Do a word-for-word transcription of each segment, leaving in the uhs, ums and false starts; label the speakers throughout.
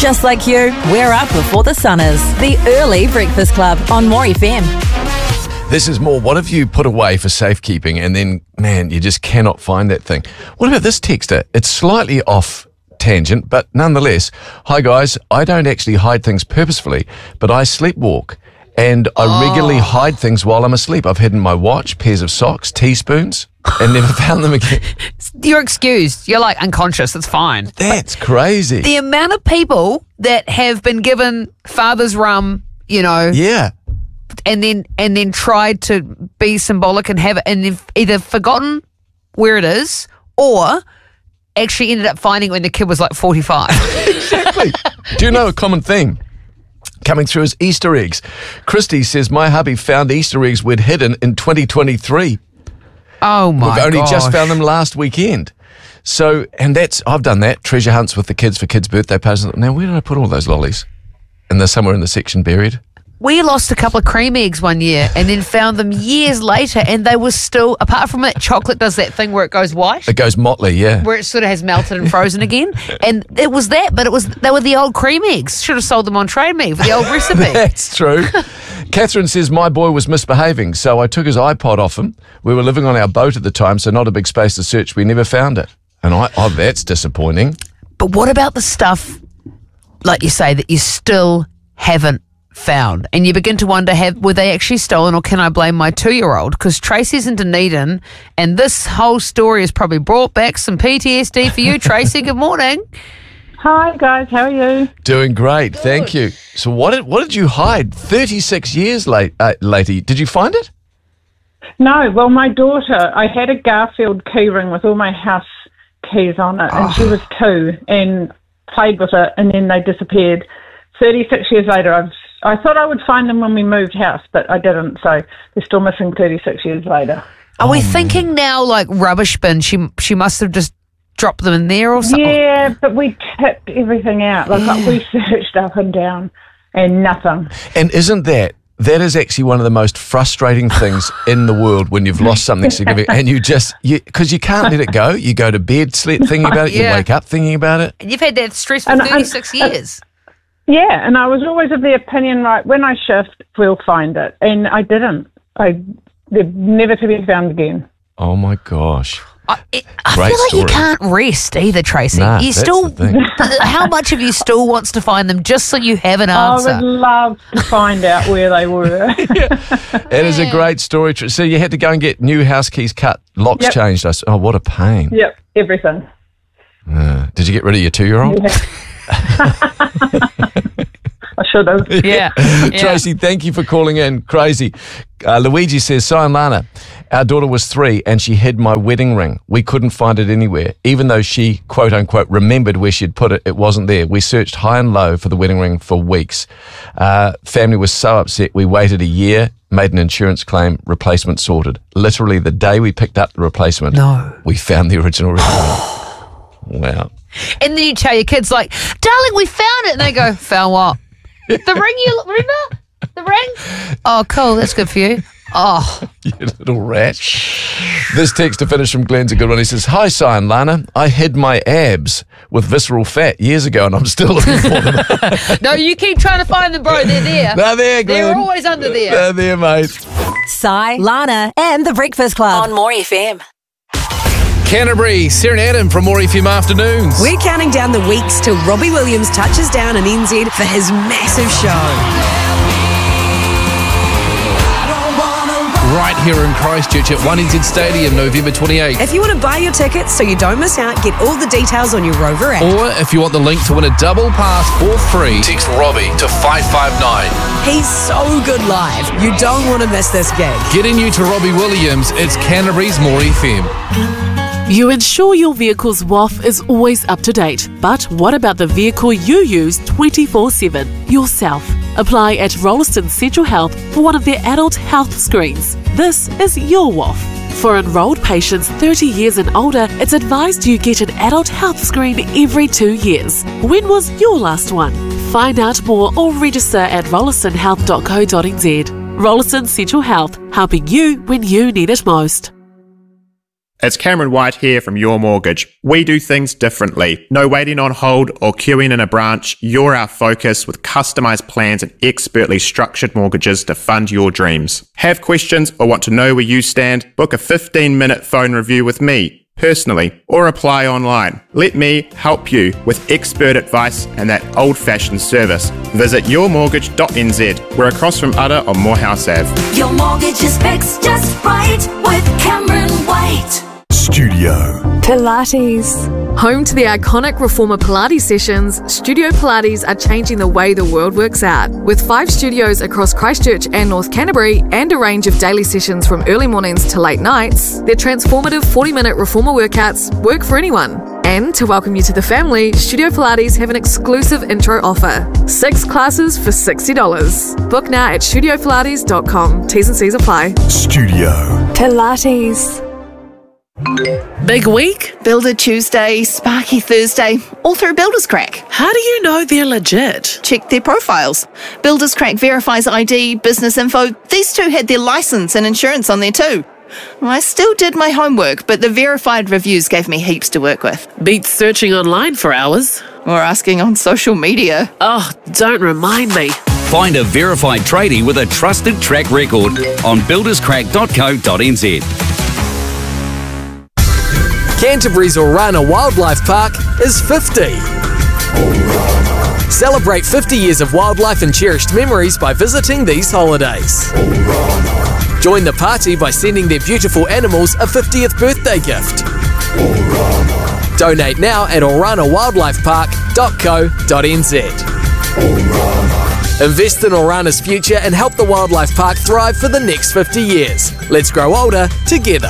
Speaker 1: Just like you, we're up before the sun is. The Early Breakfast Club on More F M.
Speaker 2: This is more, what have you put away for safekeeping and then, man, you just cannot find that thing? What about this texter? It's slightly off tangent, but nonetheless, hi guys, I don't actually hide things purposefully, but I sleepwalk and I
Speaker 3: Oh.
Speaker 2: regularly hide things while I'm asleep. I've hidden my watch, pairs of socks, teaspoons, and never found them again.
Speaker 3: You're excused. You're like unconscious. It's fine.
Speaker 2: That's crazy.
Speaker 3: The amount of people that have been given father's rum, you know,
Speaker 2: Yeah.
Speaker 3: and then and then tried to be symbolic and have it, and they've either forgotten where it is or actually ended up finding it when the kid was like forty-five.
Speaker 2: Exactly. Do you know a common theme coming through is Easter eggs? Christy says, my hubby found Easter eggs we'd hidden in twenty twenty-three.
Speaker 3: Oh my
Speaker 2: We've only
Speaker 3: gosh.
Speaker 2: just found them last weekend. So, and that's, I've done that, treasure hunts with the kids for kids' birthday parties. Now, where did I put all those lollies? And they're somewhere in the section buried.
Speaker 3: We lost a couple of cream eggs one year and then found them years later, and they were still, apart from it, chocolate does that thing where it goes white,
Speaker 2: It goes motley, yeah.
Speaker 3: where it sort of has melted and frozen again. And it was that, but it was they were the old cream eggs. Should have sold them on Trade Me for the old recipe.
Speaker 2: That's true. Catherine says, my boy was misbehaving, so I took his iPod off him. We were living on our boat at the time, so not a big space to search. We never found it. And I, oh, that's disappointing.
Speaker 3: But what about the stuff, like you say, that you still haven't found? And you begin to wonder, have were they actually stolen, or can I blame my two-year-old? Because Tracy's in Dunedin, and this whole story has probably brought back some P T S D for you, Tracy. Good morning.
Speaker 4: Hi guys, how are you?
Speaker 2: Doing great, thank you. So what did what did you hide thirty-six years late, uh, later? Did you find it?
Speaker 4: No, well, my daughter, I had a Garfield key ring with all my house keys on it, and she was two and played with it, and then they disappeared. thirty-six years later, I've, I thought I would find them when we moved house, but I didn't, so they're still missing thirty-six years later.
Speaker 3: Are we thinking now like rubbish bin? She she must have just dropped them in there or something.
Speaker 4: Yeah, but we tipped everything out. Like, we searched up and down and nothing.
Speaker 2: And isn't that, that is actually one of the most frustrating things in the world when you've lost something significant and you just, you because you can't let it go. You go to bed sleep thinking about it, you
Speaker 3: Yeah.
Speaker 2: wake up thinking about it.
Speaker 3: And you've had that stress for
Speaker 4: And- and-
Speaker 3: thirty-six
Speaker 4: and-
Speaker 3: years.
Speaker 4: Yeah, and I was always of the opinion, right, when I shift, we'll find it. And I didn't. I They're never to be found again.
Speaker 2: Oh my gosh.
Speaker 3: I, it, I
Speaker 2: Great
Speaker 3: feel like
Speaker 2: story.
Speaker 3: you can't rest either, Tracy.
Speaker 2: Nah,
Speaker 3: you
Speaker 2: that's
Speaker 3: still,
Speaker 2: the thing.
Speaker 3: how much of you still wants to find them just so you have an
Speaker 4: I
Speaker 3: answer?
Speaker 4: would love to find out where they were.
Speaker 2: It is a great story. So you had to go and get new house keys cut, locks
Speaker 4: Yep.
Speaker 2: changed. I s- Oh, what a pain.
Speaker 4: Yep, everything.
Speaker 2: Uh, did you get rid of your two-year-old?
Speaker 4: I should have.
Speaker 3: Yeah.
Speaker 2: Tracy, thank you for calling in. Crazy. Uh, Luigi says, Si and Lana, our daughter was three and she hid my wedding ring. We couldn't find it anywhere. Even though she, quote unquote, remembered where she'd put it, it wasn't there. We searched high and low for the wedding ring for weeks. Uh, family was so upset. We waited a year, made an insurance claim, replacement sorted. Literally the day we picked up the replacement,
Speaker 3: No.
Speaker 2: we found the original ring. Wow.
Speaker 3: And then you tell your kids, like, darling, we found it. And they go, found what? The ring you, remember? The ring? Oh, cool. That's good for you. Oh,
Speaker 2: You little rat. This text to finish from Glenn's a good one. He says, hi, Si and Lana. I hid my abs with visceral fat years ago and I'm still looking for them.
Speaker 3: no, you keep trying to find them, bro. They're there.
Speaker 2: They're there, Glenn.
Speaker 3: They're always under there.
Speaker 2: They're there, mate.
Speaker 1: Si, Lana, and the Breakfast Club on More F M.
Speaker 5: Canterbury, Sarah and Adam from More F M Afternoons.
Speaker 6: We're counting down the weeks till Robbie Williams touches down in N Z for his massive show.
Speaker 5: Right here in Christchurch at one N Z Stadium, November twenty-eighth.
Speaker 6: If you want to buy your tickets so you don't miss out, get all the details on your Rover app.
Speaker 5: Or if you want the link to win a double pass for free, text Robbie to five five nine.
Speaker 6: He's so good live. You don't want to miss this gig.
Speaker 5: Getting you to Robbie Williams, it's Canterbury's More F M.
Speaker 7: You ensure your vehicle's W A F is always up to date. But what about the vehicle you use twenty-four seven? Yourself. Apply at Rollaston Central Health for one of their adult health screens. This is your W A F. For enrolled patients thirty years and older, it's advised you get an adult health screen every two years. When was your last one? Find out more or register at rollaston health dot co dot n z. Rollaston Central Health, helping you when you need it most.
Speaker 8: It's Cameron White here from Your Mortgage. We do things differently. No waiting on hold or queuing in a branch. You're our focus with customised plans and expertly structured mortgages to fund your dreams. Have questions or want to know where you stand? Book a fifteen minute phone review with me personally, or apply online. Let me help you with expert advice and that old-fashioned service. Visit your mortgage dot n z. We're across from Udder on Morehouse Avenue.
Speaker 9: Your mortgage is fixed just right with Cameron White.
Speaker 10: Studio
Speaker 11: Pilates. Home to the iconic Reformer Pilates sessions, Studio Pilates are changing the way the world works out. With five studios across Christchurch and North Canterbury and a range of daily sessions from early mornings to late nights, their transformative forty minute Reformer workouts work for anyone. And to welcome you to the family, Studio Pilates have an exclusive intro offer. Six classes for sixty dollars. Book now at studio pilates dot com. T's and C's apply.
Speaker 10: Studio
Speaker 11: Pilates.
Speaker 12: Big week?
Speaker 13: Builder Tuesday, Sparky Thursday, all through Builders Crack.
Speaker 12: How do you know they're legit?
Speaker 13: Check their profiles. Builders Crack verifies I D, business info. These two had their license and insurance on there too. I still did my homework, but the verified reviews gave me heaps to work with.
Speaker 12: Beats searching online for hours.
Speaker 13: Or asking on social media.
Speaker 12: Oh, don't remind me.
Speaker 14: Find a verified tradie with a trusted track record on builders crack dot co dot n z.
Speaker 15: Canterbury's Orana Wildlife Park is fifty. Celebrate fifty years of wildlife and cherished memories by visiting these holidays. Join the party by sending their beautiful animals a fiftieth birthday gift. Donate now at orana wildlife park dot co dot n z. Invest in Orana's future and help the wildlife park thrive for the next fifty years. Let's grow older together.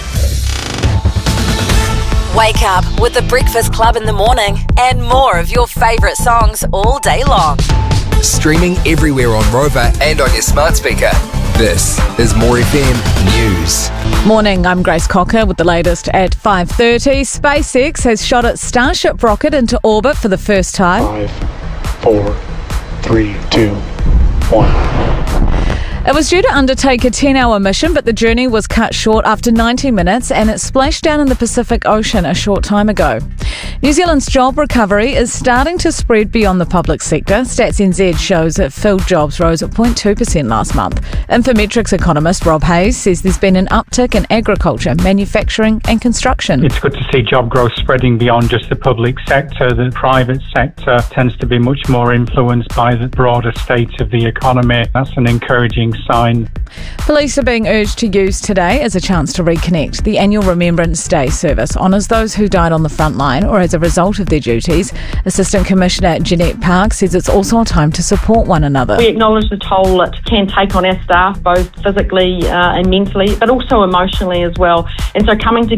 Speaker 1: Wake up with the Breakfast Club in the morning and more of your favourite songs all day long.
Speaker 16: Streaming everywhere on Rover and on your smart speaker. This is More F M News.
Speaker 17: Morning, I'm Grace Cocker with the latest at five thirty. SpaceX has shot its Starship rocket into orbit for the first time.
Speaker 18: Five, four, three, two, one.
Speaker 17: It was due to undertake a ten-hour mission, but the journey was cut short after ninety minutes and it splashed down in the Pacific Ocean a short time ago. New Zealand's job recovery is starting to spread beyond the public sector. Stats N Z shows that filled jobs rose at zero point two percent last month. Infometrics economist Rob Hayes says there's been an uptick in agriculture, manufacturing and construction.
Speaker 19: It's good to see job growth spreading beyond just the public sector. The private sector tends to be much more influenced by the broader state of the economy. That's an encouraging sign.
Speaker 17: Police are being urged to use today as a chance to reconnect. The annual Remembrance Day service honours those who died on the front line or as a result of their duties. Assistant Commissioner Jeanette Park says it's also a time to support one another.
Speaker 20: We acknowledge the toll it can take on our staff, both physically uh, and mentally, but also emotionally as well. And so coming together